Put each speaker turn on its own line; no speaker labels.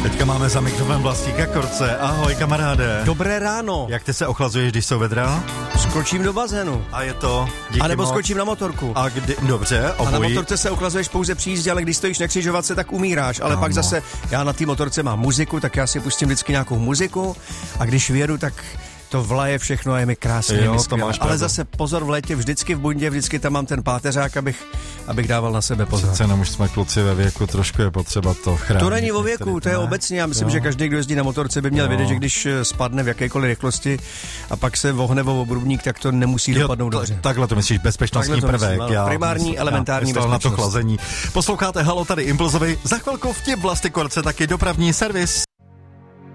Teďka máme za mikrofon Vlastíka Korce. Ahoj, kamaráde.
Dobré ráno.
Jak ty se ochlazuješ, když jsou vedra?
Skočím do bazénu.
A je to? A
nebo skočím na motorku.
A dobře, obojí.
A na motorce se ochlazuješ pouze při jízdě, ale když stojíš na křižovatce, tak umíráš. Ale pak zase, já na té motorce mám muziku, tak já si pustím vždycky nějakou muziku a když vědu, tak to vlaje všechno a je mi krásně.
Jo, to máš
ale zase pozor v létě, vždycky v bundě, vždycky tam mám ten páteřák, abych dával na sebe pozor.
Přece jenom už jsme kluci ve věku, trošku je potřeba to chránit.
To není o věku, to je obecně. Já myslím, že každý, kdo jezdí na motorce, by měl vědět, že když spadne v jakékoliv rychlosti a pak se vohne o obrubník, tak to nemusí dopadnout dobře.
Takhle to myslíš, bezpečnostní prvek.
Primární, elementární bezpečnost.
Na to chlazení. Posloucháte Halo, tady Impulzovi. Za chvilku vtip Vlasty Korce, taky dopravní servis.